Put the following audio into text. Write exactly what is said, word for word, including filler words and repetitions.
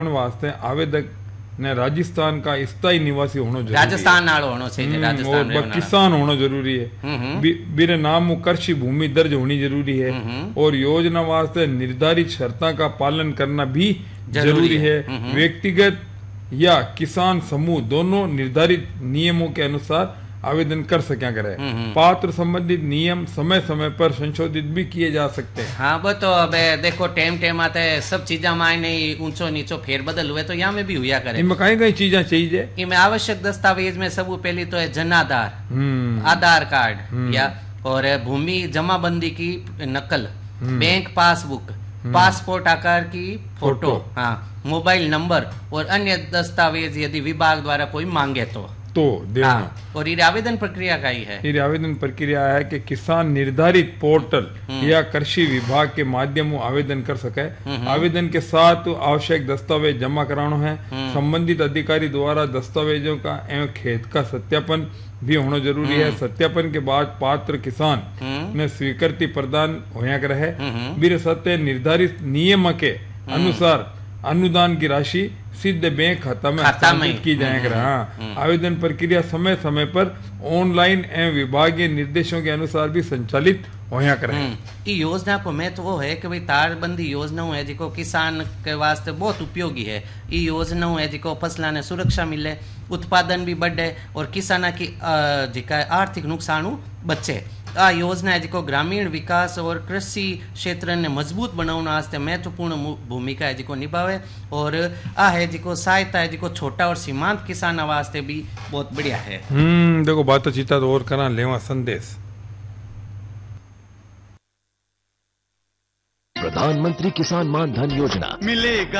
वास्ते आवेदक ने राजस्थान का स्थायी निवासी होना जरूरी राजस्थान नालो होना चाहिए, है राजस्थान और किसान होना जरूरी है। बिरे नाम कृषि भूमि दर्ज होनी जरूरी है और योजना वास्ते निर्धारित शर्तों का पालन करना भी जरूरी है। व्यक्तिगत या किसान समूह दोनों निर्धारित नियमों के अनुसार आवेदन कर सके करे। पात्र संबंधित नियम समय समय पर संशोधित भी किए जा सकते हैं। हाँ वो तो अब देखो टेम टेम आते सब चीजा माय नहीं ऊंचो नीचो फेर बदल हुए तो यहाँ में भी हुआ करे। इनमें कई कई चीजें चाहिए। इनमें आवश्यक दस्तावेज में सब पहली तो है जन आधार, आधार कार्ड या और भूमि जमाबंदी की नकल, बैंक पासबुक, पासपोर्ट आकार की फोटो, हाँ मोबाइल नंबर और अन्य दस्तावेज यदि विभाग द्वारा कोई मांगे तो तो देना। हाँ, और ये आवेदन प्रक्रिया का ही है। ये आवेदन प्रक्रिया है कि किसान निर्धारित पोर्टल या कृषि विभाग के माध्यम आवेदन कर सके। आवेदन के साथ आवश्यक दस्तावेज जमा कराना है। संबंधित अधिकारी द्वारा दस्तावेजों का एवं खेत का सत्यापन भी होना जरूरी है। सत्यापन के बाद पात्र किसान ने स्वीकृति प्रदान होया कर है। बीरे सत्य निर्धारित नियम के अनुसार अनुदान की राशि सीधे बैंक खाता में हस्तांतरित की जाएगी। हाँ, आवेदन प्रक्रिया समय समय पर ऑनलाइन एवं विभागीय निर्देशों के अनुसार भी संचालित होया करे। ये योजना को महत्व वो है कि भाई तारबंदी योजनाओं है जिको किसान के वास्ते बहुत उपयोगी है। ये योजनाओं है जिको फसलों ने सुरक्षा मिले, उत्पादन भी बढ़े और किसाना की जिका आर्थिक नुकसान बचे। आ योजना है जिको ग्रामीण विकास और कृषि क्षेत्र ने मजबूत बनाने वास्ते महत्वपूर्ण भूमिका है जिको निभावे और आ है जिको सहायता है जिको छोटा और सीमांत किसान वास्ते भी बहुत बढ़िया है। हम्म देखो बात चीता तो और करा लेवा संदेश। प्रधानमंत्री किसान मान धन योजना मिलेगा